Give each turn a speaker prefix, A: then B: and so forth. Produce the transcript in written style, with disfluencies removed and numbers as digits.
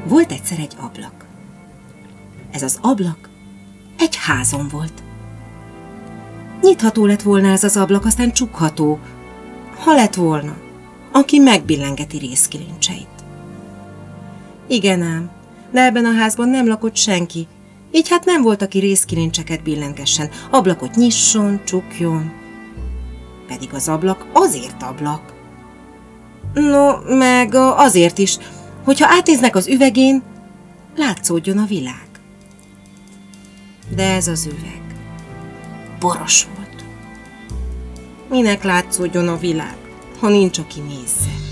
A: Volt egyszer egy ablak. Ez az ablak egy házon volt. Nyitható lett volna ez az ablak, aztán csukható, ha lett volna, aki megbillengeti rézkilincseit. Igen ám, de ebben a házban nem lakott senki, így hát nem volt, aki rézkilincseket billengessen, ablakot nyisson, csukjon. Pedig az ablak azért ablak. No, meg azért is, hogyha átnéznek az üvegén, látszódjon a világ. De ez az üveg boros volt. Minek látszódjon a világ, ha nincs, aki nézze?